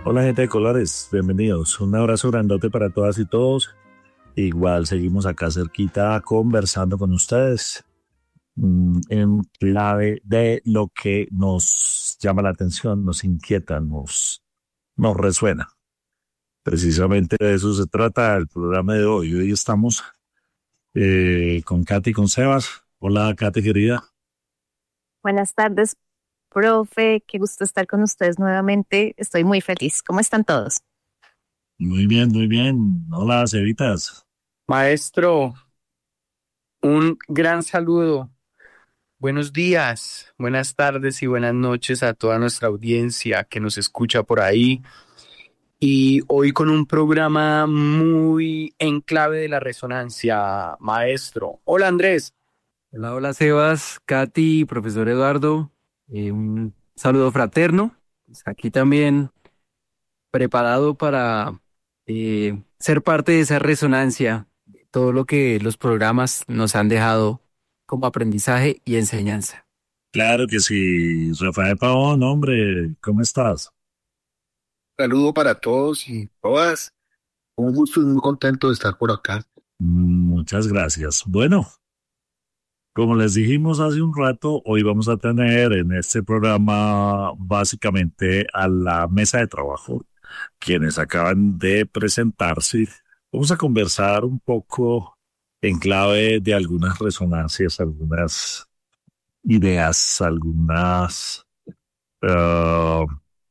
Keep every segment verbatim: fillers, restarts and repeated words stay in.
Hola gente de colores, bienvenidos. Un abrazo grandote para todas y todos. Igual seguimos acá cerquita conversando con ustedes mm, en clave de lo que nos llama la atención, nos inquieta, nos, nos resuena. Precisamente de eso se trata el programa de hoy. Hoy estamos eh, con Katy y con Sebas. Hola Katy querida. Buenas tardes, profe. Qué gusto estar con ustedes nuevamente. Estoy muy feliz. ¿Cómo están todos? Muy bien, muy bien. Hola Cevitas. Maestro, un gran saludo. Buenos días, buenas tardes y buenas noches a toda nuestra audiencia que nos escucha por ahí. Y hoy con un programa muy en clave de la resonancia, maestro. Hola Andrés. Hola, hola Sebas, Katy, profesor Eduardo, eh, un saludo fraterno. Pues aquí también preparado para eh, ser parte de esa resonancia, de todo lo que los programas nos han dejado como aprendizaje y enseñanza. Claro que sí, Rafael Pavón, hombre, ¿cómo estás? Saludo para todos y todas. Un gusto y muy contento de estar por acá. Muchas gracias. Bueno, como les dijimos hace un rato, hoy vamos a tener en este programa básicamente a la mesa de trabajo, quienes acaban de presentarse. Vamos a conversar un poco en clave de algunas resonancias, algunas ideas, algunas, uh,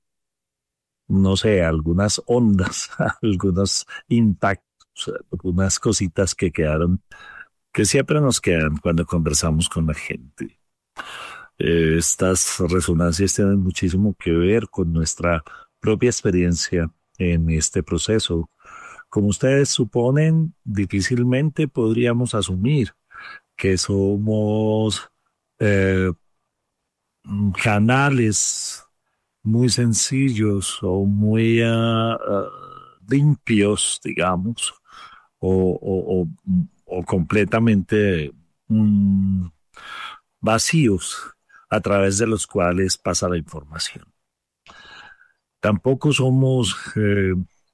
no sé, algunas ondas, algunos intactos, algunas cositas que quedaron que siempre nos quedan cuando conversamos con la gente. Eh, estas resonancias tienen muchísimo que ver con nuestra propia experiencia en este proceso. Como ustedes suponen, difícilmente podríamos asumir que somos eh, canales muy sencillos o muy uh, uh, limpios, digamos, o, o, o, o completamente mm, vacíos a través de los cuales pasa la información. Tampoco somos eh,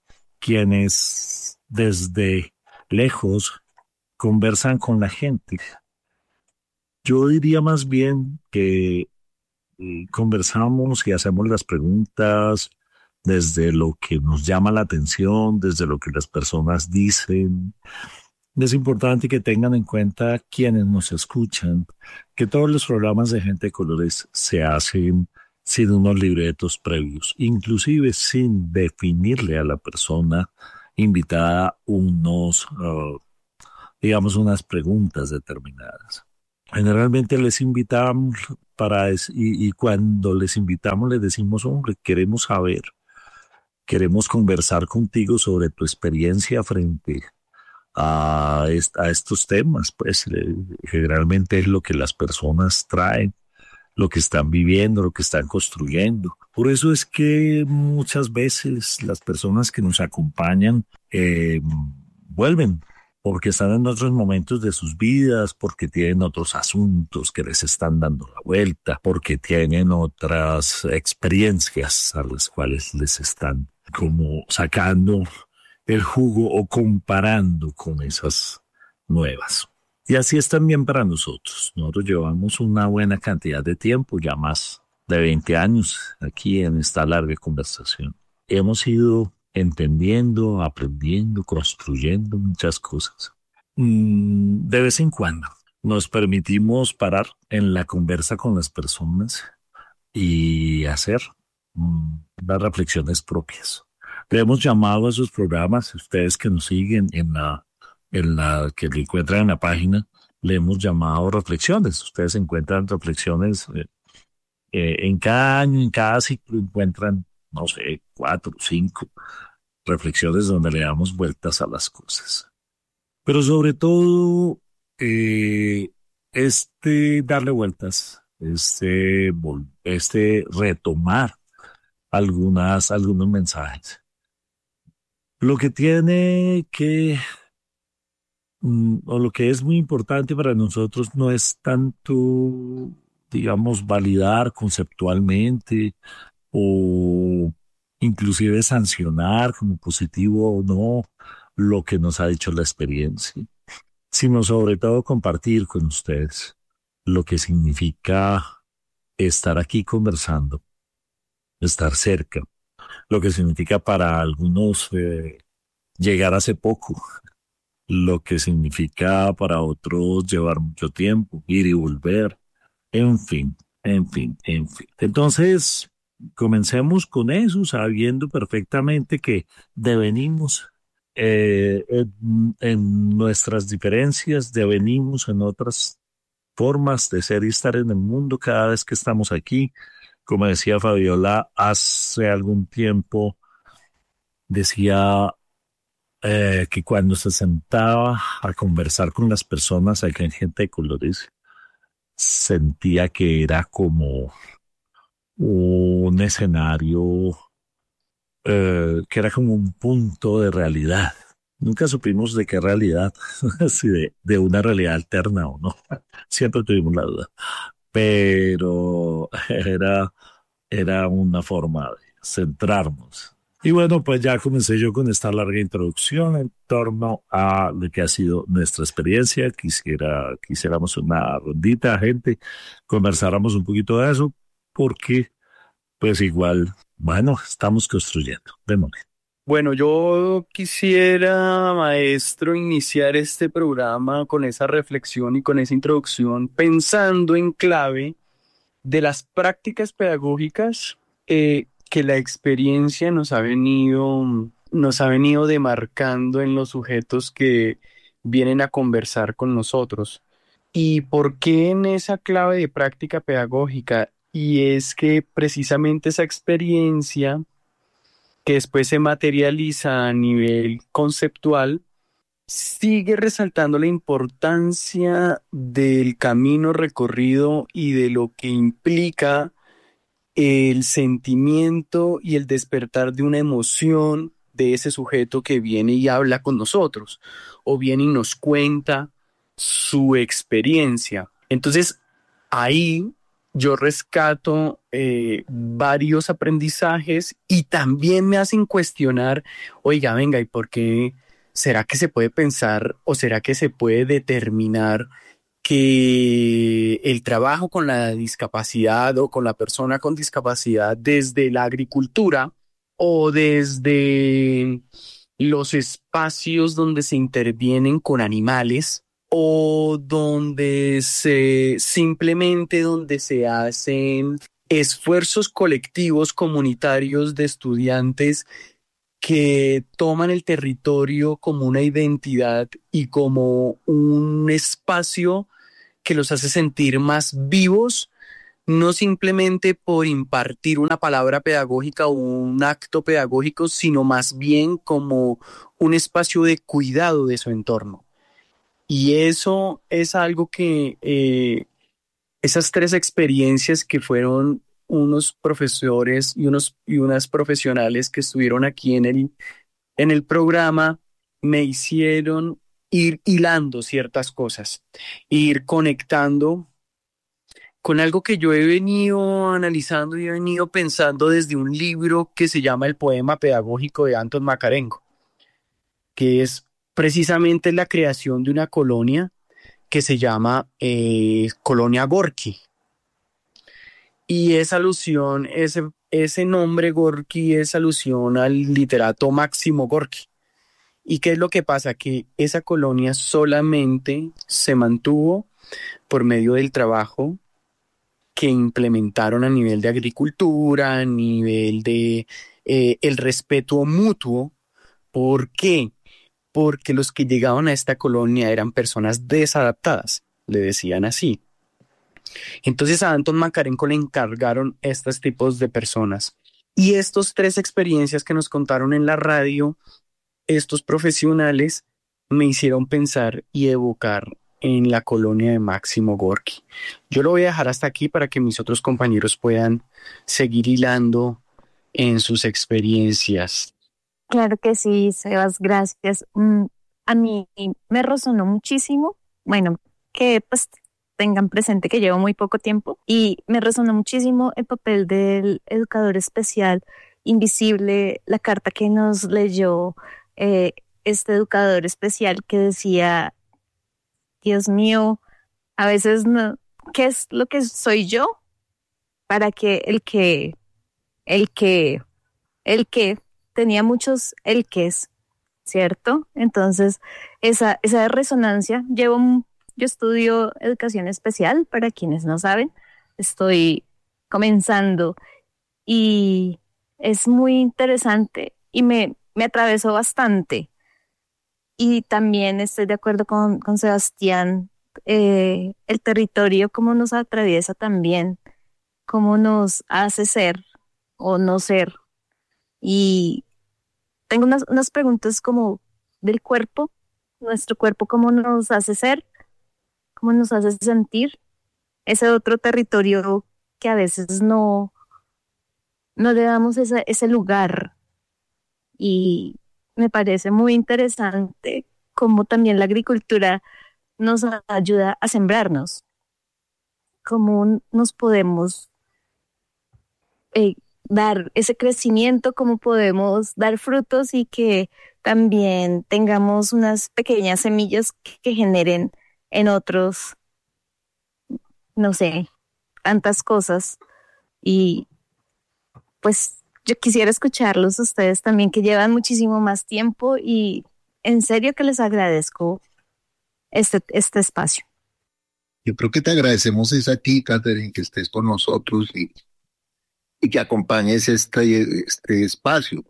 quienes desde lejos conversan con la gente. Yo diría más bien que eh, conversamos y hacemos las preguntas desde lo que nos llama la atención, desde lo que las personas dicen. Es importante que tengan en cuenta quienes nos escuchan, que todos los programas de Gente de Colores se hacen sin unos libretos previos, inclusive sin definirle a la persona invitada unos, uh, digamos, unas preguntas determinadas. Generalmente les invitamos para es, y, y cuando les invitamos les decimos, hombre, queremos saber, queremos conversar contigo sobre tu experiencia frente a, est a estos temas, pues eh, generalmente es lo que las personas traen, lo que están viviendo, lo que están construyendo. Por eso es que muchas veces las personas que nos acompañan eh, vuelven, porque están en otros momentos de sus vidas, porque tienen otros asuntos que les están dando la vuelta, porque tienen otras experiencias a las cuales les están como sacando el jugo o comparando con esas nuevas. Y así es también para nosotros. Nosotros llevamos una buena cantidad de tiempo, ya más de veinte años aquí en esta larga conversación. Hemos ido entendiendo, aprendiendo, construyendo muchas cosas. Mm, de vez en cuando nos permitimos parar en la conversa con las personas y hacer mm, las reflexiones propias. Le hemos llamado a esos programas, ustedes que nos siguen en la, en la que le encuentran en la página, le hemos llamado reflexiones. Ustedes encuentran reflexiones eh, eh, en cada año, en cada ciclo encuentran, no sé, cuatro, cinco reflexiones donde le damos vueltas a las cosas. Pero sobre todo, eh, este darle vueltas, este, este retomar algunas, algunos mensajes. Lo que tiene que, mm, o lo que es muy importante para nosotros no es tanto, digamos, validar conceptualmente o inclusive sancionar como positivo o no lo que nos ha dicho la experiencia, sino sobre todo compartir con ustedes lo que significa estar aquí conversando, estar cerca, lo que significa para algunos eh, llegar hace poco, lo que significa para otros llevar mucho tiempo, ir y volver, en fin, en fin, en fin. Entonces, comencemos con eso, sabiendo perfectamente que devenimos eh, en, en nuestras diferencias, devenimos en otras formas de ser y estar en el mundo cada vez que estamos aquí. Como decía Fabiola hace algún tiempo, decía eh, que cuando se sentaba a conversar con las personas, aquí en Gente de Colores, sentía que era como un escenario, eh, que era como un punto de realidad. Nunca supimos de qué realidad, si de, de una realidad alterna o no. Siempre tuvimos la duda. Pero era, era una forma de centrarnos. Y bueno, pues ya comencé yo con esta larga introducción en torno a lo que ha sido nuestra experiencia. Quisiera, quisiéramos una rondita, gente, conversáramos un poquito de eso, porque pues igual, bueno, estamos construyendo. Démosle. Bueno, yo quisiera, maestro, iniciar este programa con esa reflexión y con esa introducción, pensando en clave de las prácticas pedagógicas eh, que la experiencia nos ha venido, nos ha venido demarcando en los sujetos que vienen a conversar con nosotros. ¿Y por qué en esa clave de práctica pedagógica? Y es que precisamente esa experiencia que después se materializa a nivel conceptual, sigue resaltando la importancia del camino recorrido y de lo que implica el sentimiento y el despertar de una emoción de ese sujeto que viene y habla con nosotros, o viene y nos cuenta su experiencia. Entonces, ahí yo rescato eh, varios aprendizajes y también me hacen cuestionar, oiga, venga, ¿y por qué será que se puede pensar o será que se puede determinar que el trabajo con la discapacidad o con la persona con discapacidad desde la agricultura o desde los espacios donde se intervienen con animales o donde se simplemente donde se hacen esfuerzos colectivos comunitarios de estudiantes que toman el territorio como una identidad y como un espacio que los hace sentir más vivos, no simplemente por impartir una palabra pedagógica o un acto pedagógico, sino más bien como un espacio de cuidado de su entorno. Y eso es algo que eh, esas tres experiencias que fueron unos profesores y, unos, y unas profesionales que estuvieron aquí en el, en el programa me hicieron ir hilando ciertas cosas, ir conectando con algo que yo he venido analizando y he venido pensando desde un libro que se llama El poema pedagógico de Anton Makarenko, que es precisamente la creación de una colonia que se llama eh, Colonia Gorki. Y esa alusión, ese, ese nombre Gorki es alusión al literato Máximo Gorki. ¿Y qué es lo que pasa? Que esa colonia solamente se mantuvo por medio del trabajo que implementaron a nivel de agricultura, a nivel de eh, el respeto mutuo. ¿Por qué? Porque los que llegaban a esta colonia eran personas desadaptadas, le decían así. Entonces a Anton Makarenko le encargaron estos tipos de personas. Y estas tres experiencias que nos contaron en la radio, estos profesionales me hicieron pensar y evocar en la colonia de Máximo Gorki. Yo lo voy a dejar hasta aquí para que mis otros compañeros puedan seguir hilando en sus experiencias. Claro que sí, Sebas, gracias. Mm, a mí me resonó muchísimo, bueno, que pues tengan presente que llevo muy poco tiempo y me resonó muchísimo el papel del educador especial invisible, la carta que nos leyó eh, este educador especial que decía, Dios mío, a veces no, ¿qué es lo que soy yo? Para que el que, el que, el que tenía muchos el que es, ¿cierto? Entonces, esa, esa resonancia, llevo, un- yo estudio educación especial, para quienes no saben, estoy comenzando y es muy interesante y me, me atravesó bastante. Y también estoy de acuerdo con, con Sebastián, eh, el territorio, cómo nos atraviesa también, cómo nos hace ser o no ser. Y tengo unas, unas preguntas como del cuerpo, nuestro cuerpo, cómo nos hace ser, cómo nos hace sentir, ese otro territorio que a veces no, no le damos ese, ese lugar. Y me parece muy interesante cómo también la agricultura nos a- ayuda a sembrarnos, cómo nos podemos eh, dar ese crecimiento, cómo podemos dar frutos y que también tengamos unas pequeñas semillas que, que generen en otros, no sé, tantas cosas. Y pues yo quisiera escucharlos a ustedes también que llevan muchísimo más tiempo y en serio que les agradezco este, este espacio. Yo creo que te agradecemos es a ti, Catherine, que estés con nosotros y, y que acompañes este, este espacio.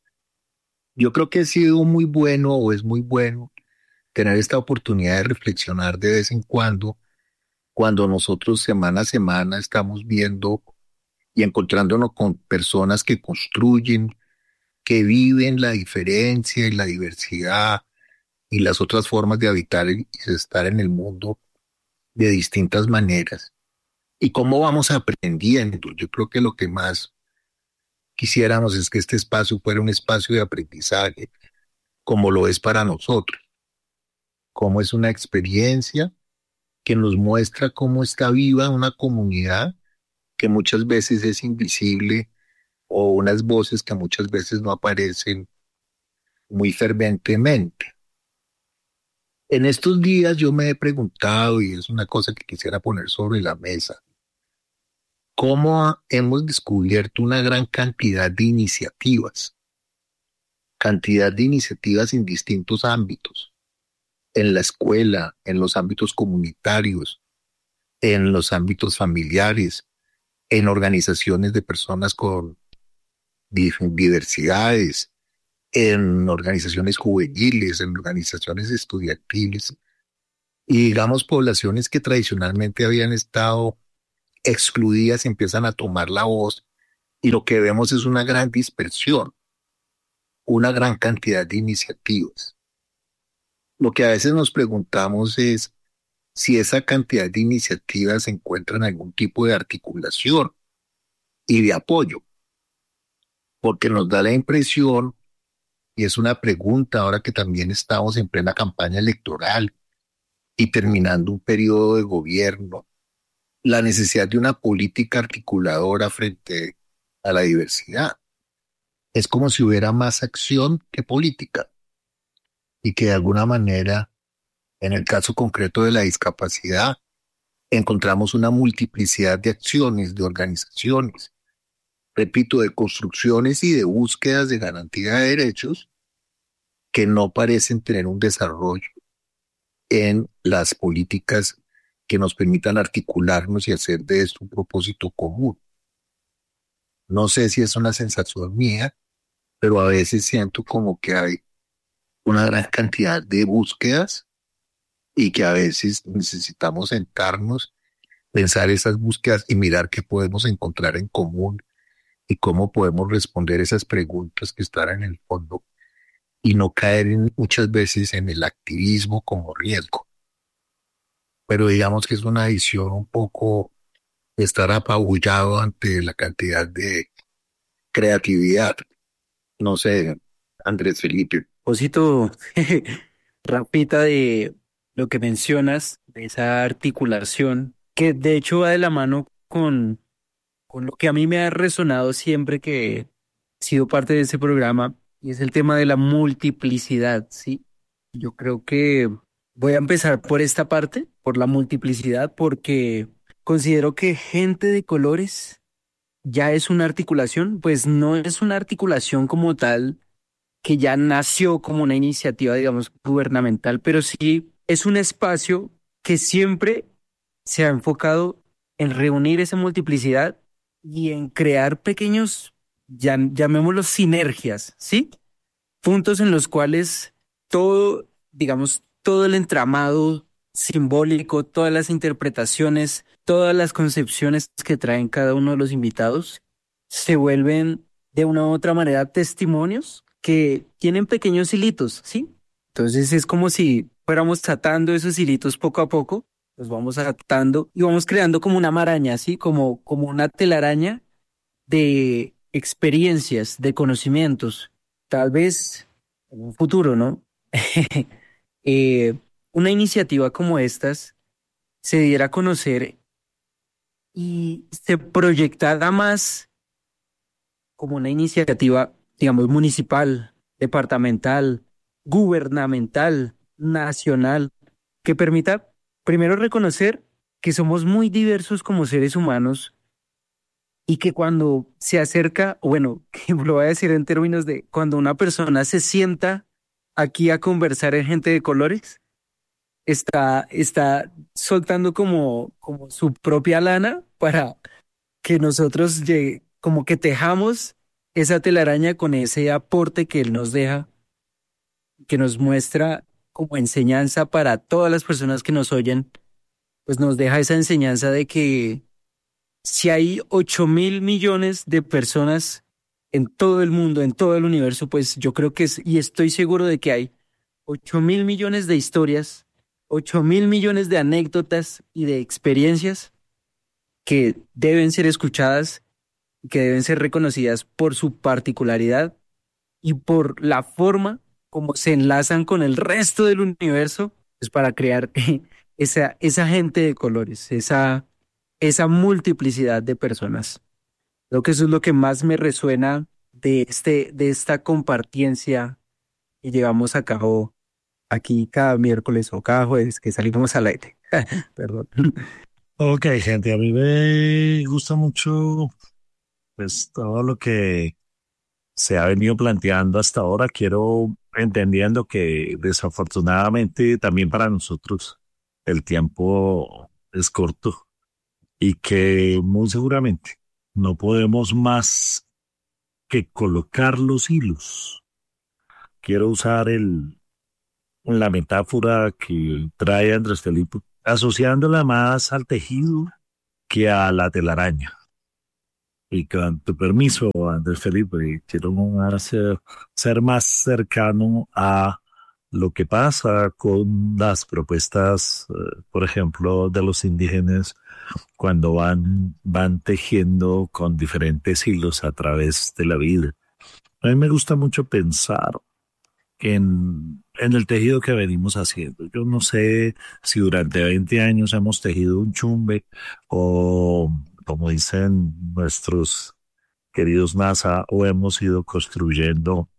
Yo creo que ha sido muy bueno o es muy bueno tener esta oportunidad de reflexionar de vez en cuando, cuando nosotros semana a semana estamos viendo y encontrándonos con personas que construyen, que viven la diferencia y la diversidad y las otras formas de habitar y estar en el mundo de distintas maneras. ¿Y cómo vamos aprendiendo? Yo creo que lo que más quisiéramos es que este espacio fuera un espacio de aprendizaje, como lo es para nosotros, como es una experiencia que nos muestra cómo está viva una comunidad que muchas veces es invisible o unas voces que muchas veces no aparecen muy ferventemente. En estos días yo me he preguntado, y es una cosa que quisiera poner sobre la mesa, cómo hemos descubierto una gran cantidad de iniciativas, cantidad de iniciativas en distintos ámbitos, en la escuela, en los ámbitos comunitarios, en los ámbitos familiares, en organizaciones de personas con diversidades, en organizaciones juveniles, en organizaciones estudiantiles y digamos poblaciones que tradicionalmente habían estado excluidas empiezan a tomar la voz y lo que vemos es una gran dispersión, una gran cantidad de iniciativas. Lo que a veces nos preguntamos es si esa cantidad de iniciativas encuentran algún tipo de articulación y de apoyo, porque nos da la impresión, y es una pregunta ahora que también estamos en plena campaña electoral y terminando un periodo de gobierno, la necesidad de una política articuladora frente a la diversidad. Es como si hubiera más acción que política y que de alguna manera, en el caso concreto de la discapacidad, encontramos una multiplicidad de acciones, de organizaciones, repito, de construcciones y de búsquedas de garantía de derechos que no parecen tener un desarrollo en las políticas que nos permitan articularnos y hacer de esto un propósito común. No sé si es una sensación mía, pero a veces siento como que hay una gran cantidad de búsquedas y que a veces necesitamos sentarnos, pensar esas búsquedas y mirar qué podemos encontrar en común y cómo podemos responder esas preguntas que están en el fondo y no caer en, muchas veces en el activismo como riesgo. Pero digamos que es una visión un poco estar apabullado ante la cantidad de creatividad. No sé, Andrés Felipe. Propósito, Rapita, de lo que mencionas, de esa articulación, que de hecho va de la mano con, con lo que a mí me ha resonado siempre que sido parte de ese programa y es el tema de la multiplicidad, ¿sí? Yo creo que voy a empezar por esta parte, por la multiplicidad, porque considero que gente de colores ya es una articulación, pues no es una articulación como tal que ya nació como una iniciativa, digamos, gubernamental, pero sí es un espacio que siempre se ha enfocado en reunir esa multiplicidad y en crear pequeños, llam- llamémoslos sinergias, ¿sí? Puntos en los cuales todo, digamos, todo el entramado simbólico, todas las interpretaciones, todas las concepciones que traen cada uno de los invitados se vuelven de una u otra manera testimonios que tienen pequeños hilitos, ¿sí? Entonces es como si fuéramos atando esos hilitos poco a poco, los vamos atando y vamos creando como una maraña, ¿sí? Como, como una telaraña de experiencias, de conocimientos, tal vez en un futuro, ¿no? Eh, una iniciativa como estas se diera a conocer y se proyectara más como una iniciativa, digamos, municipal, departamental, gubernamental, nacional, que permita primero reconocer que somos muy diversos como seres humanos y que cuando se acerca, o bueno, que lo voy a decir en términos de cuando una persona se sienta aquí a conversar en gente de colores, está, está soltando como, como su propia lana para que nosotros llegue- como que tejamos esa telaraña con ese aporte que él nos deja, que nos muestra como enseñanza para todas las personas que nos oyen, pues nos deja esa enseñanza de que si hay ocho mil millones de personas en todo el mundo, en todo el universo, pues yo creo que es, y estoy seguro de que hay ocho mil millones de historias, ocho mil millones de anécdotas y de experiencias que deben ser escuchadas, que deben ser reconocidas por su particularidad y por la forma como se enlazan con el resto del universo, pues para crear esa, esa gente de colores, esa, esa multiplicidad de personas. Creo que eso es lo que más me resuena de, este, de esta compartiencia que llevamos a cabo aquí cada miércoles o cada jueves que salimos al aire. Perdón. Ok, gente, a mí me gusta mucho pues todo lo que se ha venido planteando hasta ahora. Quiero entendiendo que desafortunadamente también para nosotros el tiempo es corto y que muy seguramente no podemos más que colocar los hilos. Quiero usar el, la metáfora que trae Andrés Felipe, asociándola más al tejido que a la telaraña. Y con tu permiso, Andrés Felipe, quiero ser, ser más cercano a lo que pasa con las propuestas, eh, por ejemplo, de los indígenas cuando van, van tejiendo con diferentes hilos a través de la vida. A mí me gusta mucho pensar en, en el tejido que venimos haciendo. Yo no sé si durante veinte años hemos tejido un chumbe o, como dicen nuestros queridos NASA, o hemos ido construyendo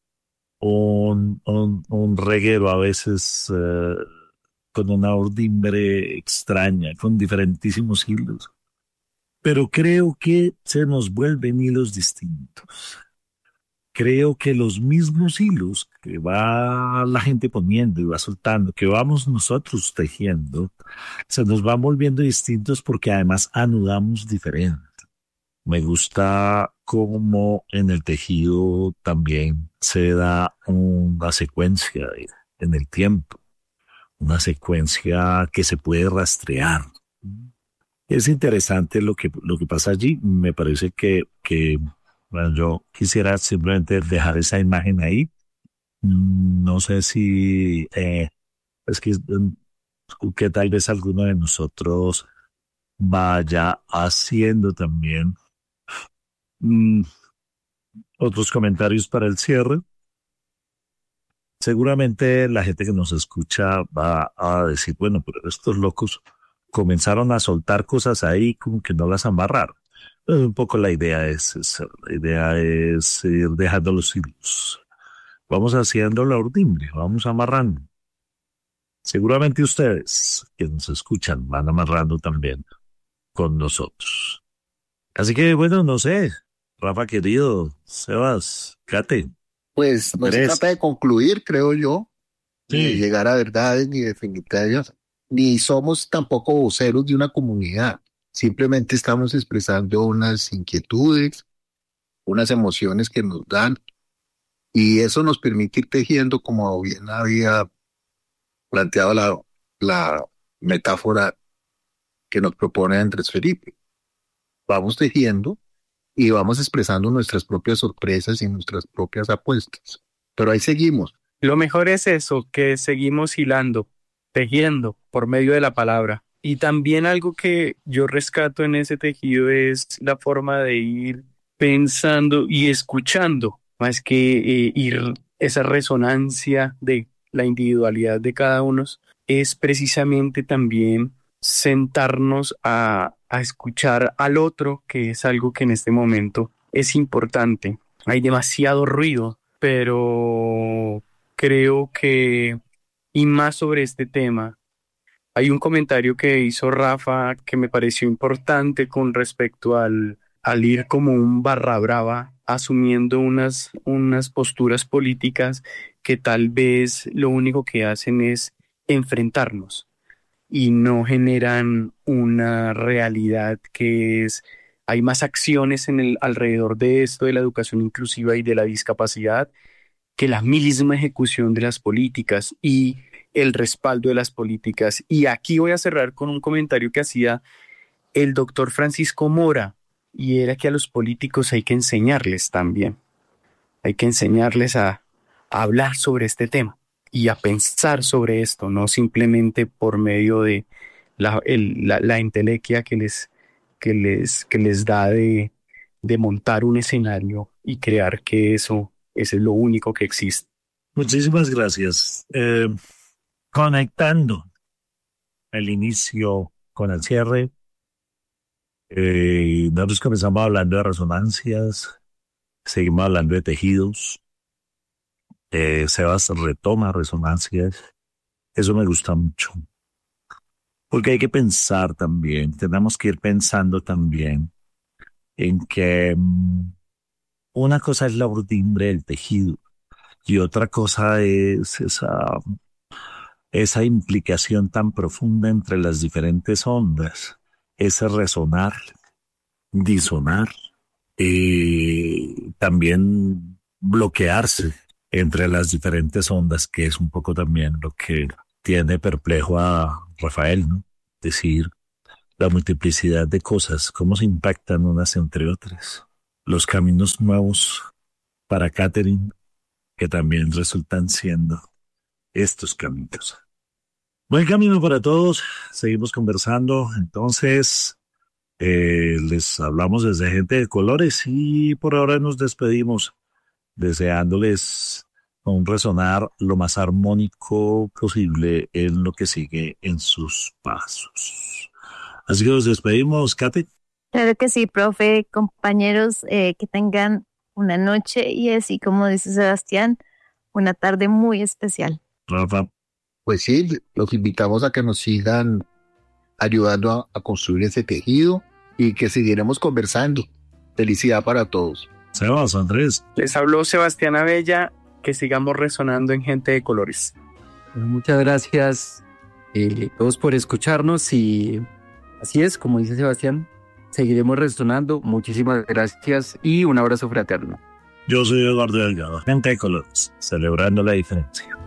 un, un, un reguero a veces eh, con una urdimbre extraña, con diferentísimos hilos. Pero creo que se nos vuelven hilos distintos. Creo que los mismos hilos que va la gente poniendo y va soltando, que vamos nosotros tejiendo, se nos van volviendo distintos porque además anudamos diferente. Me gusta cómo en el tejido también se da una secuencia en el tiempo, una secuencia que se puede rastrear. Es interesante lo que, lo que pasa allí. Me parece que, que bueno, yo quisiera simplemente dejar esa imagen ahí. No sé si eh, es que, que tal vez alguno de nosotros vaya haciendo también mm, otros comentarios para el cierre. Seguramente la gente que nos escucha va a decir, bueno, pero estos locos comenzaron a soltar cosas ahí como que no las amarraron. Un poco la idea es esa, la idea es ir dejando los hilos. Vamos haciendo la urdimbre, vamos amarrando. Seguramente ustedes, que nos escuchan, van amarrando también con nosotros. Así que, bueno, no sé, Rafa querido, Sebas, Kate. Pues no se trata de concluir, creo yo, Sí. ni de llegar a verdades ni definitivas, ni somos tampoco voceros de una comunidad. Simplemente estamos expresando unas inquietudes, unas emociones que nos dan, y eso nos permite ir tejiendo, como bien había planteado la, la metáfora que nos propone Andrés Felipe. Vamos tejiendo y vamos expresando nuestras propias sorpresas y nuestras propias apuestas. Pero ahí seguimos. Lo mejor es eso, que seguimos hilando, tejiendo por medio de la palabra. Y también algo que yo rescato en ese tejido es la forma de ir pensando y escuchando, más que eh, ir esa resonancia de la individualidad de cada uno, es precisamente también sentarnos a, a escuchar al otro, que es algo que en este momento es importante. Hay demasiado ruido, pero creo que, y más sobre este tema, hay un comentario que hizo Rafa que me pareció importante con respecto al, al ir como un barra brava, asumiendo unas, unas posturas políticas que tal vez lo único que hacen es enfrentarnos y no generan una realidad que es, hay más acciones en el, alrededor de esto, de la educación inclusiva y de la discapacidad, que la misma ejecución de las políticas y el respaldo de las políticas. Y aquí voy a cerrar con un comentario que hacía el doctor Francisco Mora, y era que a los políticos hay que enseñarles también, hay que enseñarles a, a hablar sobre este tema y a pensar sobre esto, no simplemente por medio de la, el, la, la entelequia que les, que les, que les da de, de montar un escenario y crear que eso, eso es lo único que existe. Muchísimas gracias. Eh, conectando el inicio con el cierre, eh, nosotros comenzamos hablando de resonancias, seguimos hablando de tejidos, eh, Sebas retoma resonancias, eso me gusta mucho, porque hay que pensar también, tenemos que ir pensando también en que um, una cosa es la urdimbre del tejido y otra cosa es esa esa implicación tan profunda entre las diferentes ondas, ese resonar, disonar, y también bloquearse entre las diferentes ondas, que es un poco también lo que tiene perplejo a Rafael, ¿no? Decir la multiplicidad de cosas, cómo se impactan unas entre otras, los caminos nuevos para Catherine, que también resultan siendo estos caminos. Buen camino para todos, seguimos conversando, entonces eh, les hablamos desde Gente de Colores y por ahora nos despedimos deseándoles un resonar lo más armónico posible en lo que sigue en sus pasos. Así que nos despedimos, Kate. Claro que sí, profe, compañeros, eh, que tengan una noche y así como dice Sebastián, una tarde muy especial. Rafa. Pues sí, los invitamos a que nos sigan ayudando a, a construir ese tejido y que seguiremos conversando. Felicidad para todos. Sebas, Andrés. Les habló Sebastián Abella, que sigamos resonando en Gente de Colores. Muchas gracias eh, todos por escucharnos y así es, como dice Sebastián, seguiremos resonando. Muchísimas gracias y un abrazo fraterno. Yo soy Eduardo Delgado, Gente de Colores, celebrando la diferencia.